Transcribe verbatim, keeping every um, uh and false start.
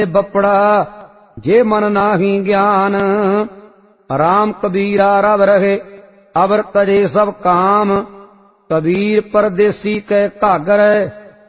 बपड़ा जे मन नाही ज्ञान। राम कबीरा रब रहे अबर तजे सब काम। कबीर परदेसी कै घागर